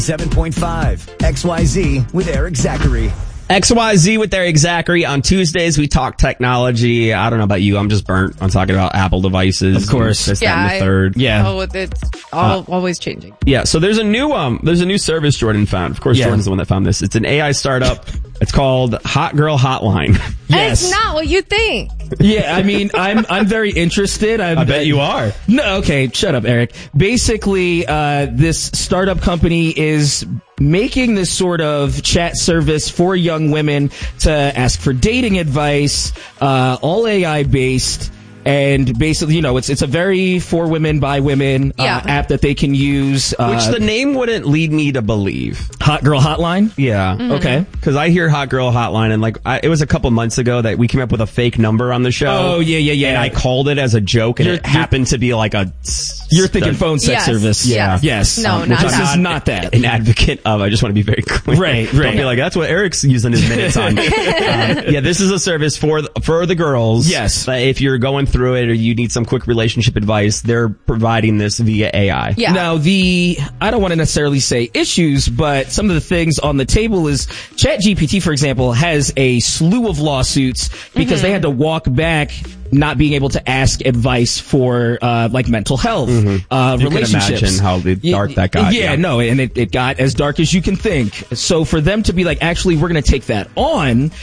7.5 XYZ with Eric Zachary. XYZ with Eric Zachary. On Tuesdays, we talk technology. I don't know about you. I'm just burnt on talking about Apple devices. Of course. This, that, and the third. Yeah. Oh, it's always changing. Yeah. So there's a new service Jordan found. Of course, Jordan's the one that found this. It's an AI startup. It's called Hot Girl Hotline. Yes. It's not what you think. Yeah, I mean, I'm very interested. I bet you are. No, okay, shut up, Eric. Basically, this startup company is making this sort of chat service for young women to ask for dating advice, all AI based. And basically, it's a very for women by women app that they can use. Which the name wouldn't lead me to believe. Hot Girl Hotline? Yeah. Mm-hmm. Okay. Because I hear Hot Girl Hotline, and it was a couple months ago that we came up with a fake number on the show. Oh, yeah. And I called it as a joke, and it happened to be like a... You're thinking phone sex service. Yeah. Yes. No, not this that. is not that. An advocate of. I just want to be very clear. Right. Don't be like, that's what Eric's using his minutes on. This is a service for the girls. Yes. If you're going through it or you need some quick relationship advice, they're providing this via AI. Yeah. Now, I don't want to necessarily say issues, but some of the things on the table is ChatGPT, for example, has a slew of lawsuits because they had to walk back not being able to ask advice for like mental health, relationships. You can imagine how dark that got. Yeah, no, and it got as dark as you can think. So for them to be like, actually, we're going to take that on,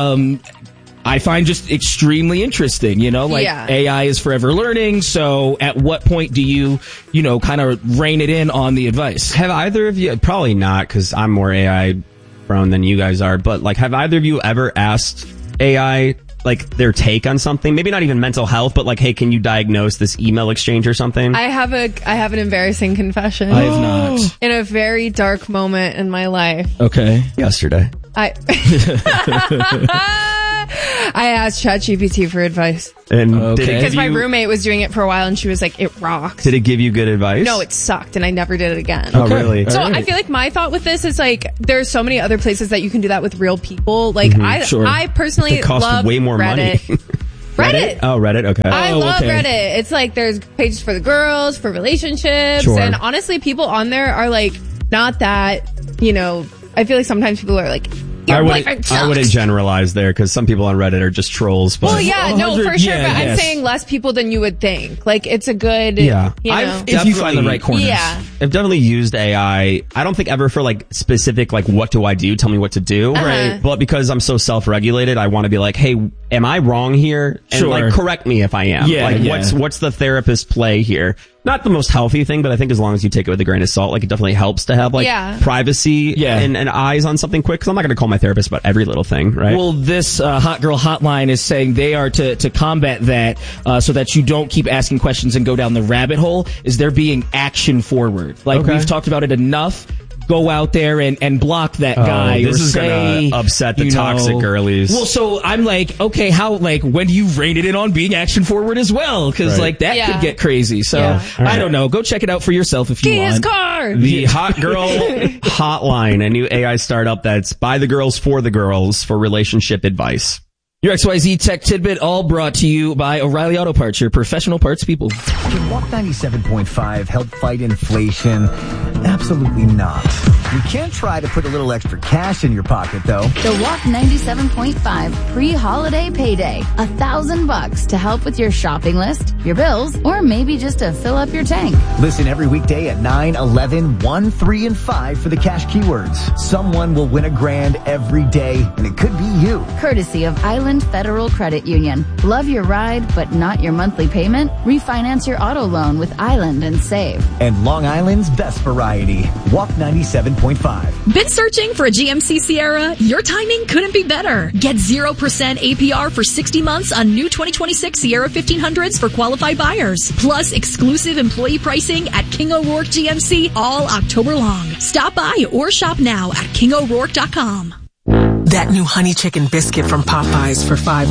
I find just extremely interesting, AI is forever learning. So at what point do you kind of rein it in on the advice? Have either of you, probably not, because I'm more AI prone than you guys are, but like, have either of you ever asked AI like their take on something? Maybe not even mental health, but like, hey, can you diagnose this email exchange or something? I have an embarrassing confession. I have not. In a very dark moment in my life. Okay. Yesterday. I asked ChatGPT for advice. And because my roommate was doing it for a while and she was like, it rocks. Did it give you good advice? No, it sucked and I never did it again. Oh, really? So I feel like my thought with this is like, there's so many other places that you can do that with real people. Like I personally it costs love way more Reddit. money. Reddit. Oh, Reddit. Okay. I love Reddit. It's like there's pages for the girls, for relationships, and honestly, people on there are like not that. I feel like sometimes people are like, I wouldn't generalize there because some people on Reddit are just trolls. But well, yeah, no, for sure. But I'm saying less people than you would think. Like it's a good, if you find the right corners. Yeah, I've definitely used AI. I don't think ever for like specific, like what do I do? Tell me what to do. Right. But because I'm so self-regulated, I want to be like, hey, am I wrong here? And like correct me if I am. Yeah, like what's the therapist play here? Not the most healthy thing, but I think as long as you take it with a grain of salt, like it definitely helps to have like privacy and eyes on something quick. Cause I'm not going to call my therapist about every little thing, right? Well, this Hot Girl Hotline is saying they are to combat that so that you don't keep asking questions and go down the rabbit hole, is they're being action forward. Like we've talked about it enough. Go out there and block that guy. This is going to upset the toxic girlies. Well, so I'm like, okay, when do you rein it in on being action forward as well? Because that could get crazy. So I don't know. Go check it out for yourself if you want. His car. The Hot Girl Hotline, a new AI startup that's by the girls for relationship advice. Your XYZ Tech Tidbit, all brought to you by O'Reilly Auto Parts, your professional parts people. Can Walk 97.5 help fight inflation? Absolutely not. We can try to put a little extra cash in your pocket, though. The Walk 97.5 pre-holiday payday. $1,000 to help with your shopping list, your bills, or maybe just to fill up your tank. Listen every weekday at 9, 11, 1, 3, and 5 for the cash keywords. Someone will win $1,000 every day, and it could be you. Courtesy of Island Federal Credit Union. Love your ride, but not your monthly payment? Refinance your auto loan with Island and save. And Long Island's best variety. Walk 97.5. Been searching for a GMC Sierra? Your timing couldn't be better. Get 0% APR for 60 months on new 2026 Sierra 1500s for qualified buyers. Plus exclusive employee pricing at King O'Rourke GMC all October long. Stop by or shop now at KingO'Rourke.com. That new honey chicken biscuit from Popeyes for $5.